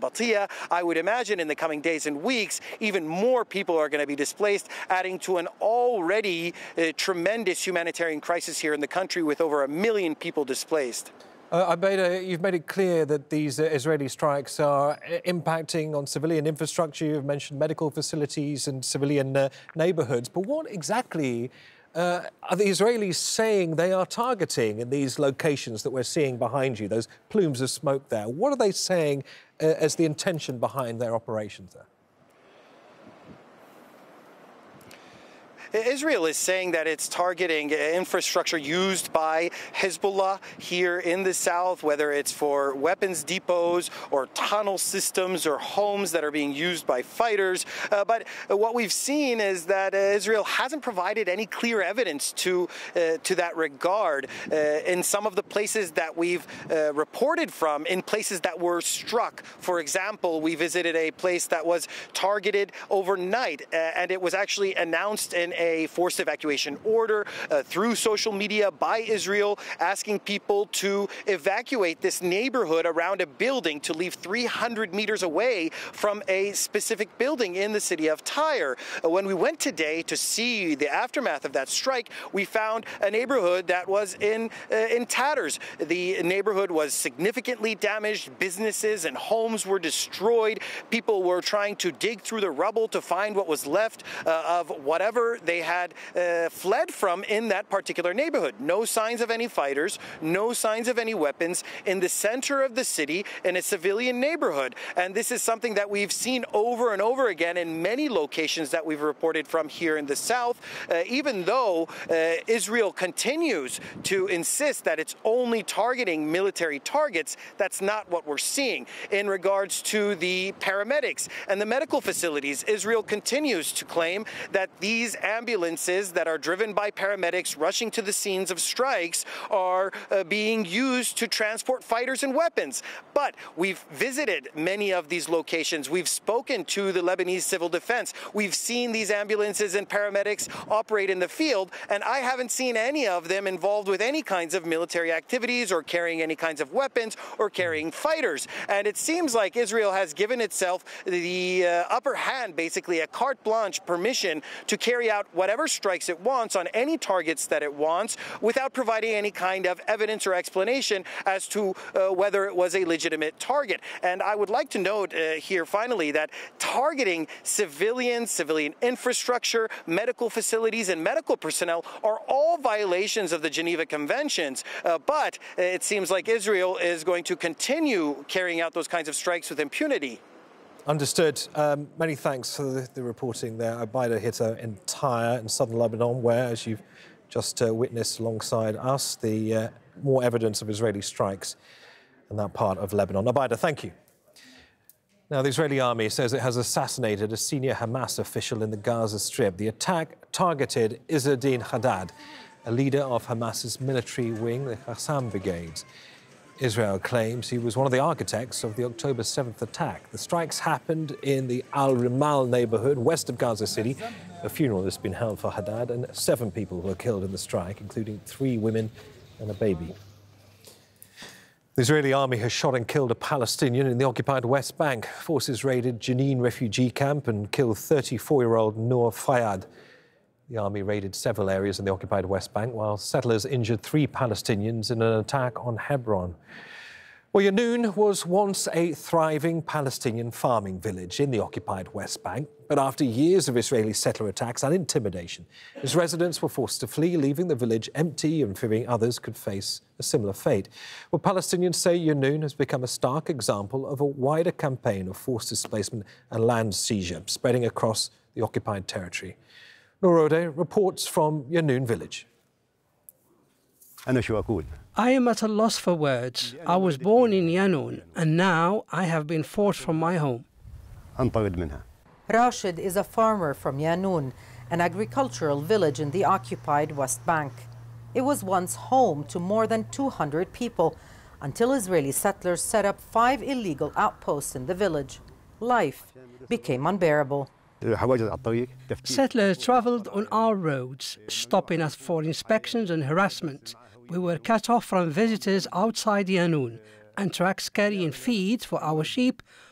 Nabatia. I would imagine in the coming days and weeks, even more people are going to be displaced, adding to an already tremendous humanitarian crisis here in the country with over 1 million people displaced. You've made it clear that these Israeli strikes are impacting on civilian infrastructure. You've mentioned medical facilities and civilian neighbourhoods. But what exactly are the Israelis saying they are targeting in these locations that we're seeing behind you, those plumes of smoke there? What are they saying as the intention behind their operations there? Israel is saying that it's targeting infrastructure used by Hezbollah here in the south, whether it's for weapons depots or tunnel systems or homes that are being used by fighters. But what we've seen is that Israel hasn't provided any clear evidence to that regard. In some of the places that we've reported from, in places that were struck, for example, we visited a place that was targeted overnight, and it was actually announced in a forced evacuation order through social media by Israel, asking people to evacuate this neighborhood around a building, to leave 300 meters away from a specific building in the city of Tyre. When we went today to see the aftermath of that strike, we found a neighborhood that was in tatters. The neighborhood was significantly damaged. Businesses and homes were destroyed. People were trying to dig through the rubble to find what was left of whatever they had fled from in that particular neighborhood. No signs of any fighters, no signs of any weapons in the center of the city in a civilian neighborhood. And this is something that we've seen over and over again in many locations that we've reported from here in the south, even though Israel continues to insist that it's only targeting military targets. That's not what we're seeing. In regards to the paramedics and the medical facilities, Israel continues to claim that these ambulances that are driven by paramedics rushing to the scenes of strikes are being used to transport fighters and weapons. But we've visited many of these locations. We've spoken to the Lebanese civil defense. We've seen these ambulances and paramedics operate in the field, and I haven't seen any of them involved with any kinds of military activities or carrying any kinds of weapons or carrying fighters. And it seems like Israel has given itself the upper hand, basically a carte blanche permission to carry out whatever strikes it wants on any targets that it wants without providing any kind of evidence or explanation as to whether it was a legitimate target. And I would like to note here finally that targeting civilian infrastructure, medical facilities and medical personnel are all violations of the Geneva Conventions. But it seems like Israel is going to continue carrying out those kinds of strikes with impunity. Understood. Many thanks for the reporting there. Abaida Hitter in Tyre in southern Lebanon, where, as you've just witnessed alongside us, the more evidence of Israeli strikes in that part of Lebanon. Abaida, thank you. Now, the Israeli army says it has assassinated a senior Hamas official in the Gaza Strip. The attack targeted Izzeddin Haddad, a leader of Hamas's military wing, the Qassam Brigades. Israel claims he was one of the architects of the October 7th attack. The strikes happened in the Al-Rimal neighborhood west of Gaza City. A funeral has been held for Haddad, and 7 people were killed in the strike, including 3 women and a baby. The Israeli army has shot and killed a Palestinian in the occupied West Bank. Forces raided Jenin refugee camp and killed 34-year-old Noor Fayyad. The army raided several areas in the occupied West Bank, while settlers injured 3 Palestinians in an attack on Hebron. Well, Yanoun was once a thriving Palestinian farming village in the occupied West Bank. But after years of Israeli settler attacks and intimidation, its residents were forced to flee, leaving the village empty and fearing others could face a similar fate. Well, Palestinians say Yanoun has become a stark example of a wider campaign of forced displacement and land seizure spreading across the occupied territory. Norode reports from Yanoun village. I am at a loss for words. I was born in Yanoun, and now I have been forced from my home. Rashid is a farmer from Yanoun, an agricultural village in the occupied West Bank. It was once home to more than 200 people, until Israeli settlers set up 5 illegal outposts in the village. Life became unbearable. Settlers traveled on our roads, stopping us for inspections and harassment. We were cut off from visitors outside Yanoun, and trucks carrying feed for our sheep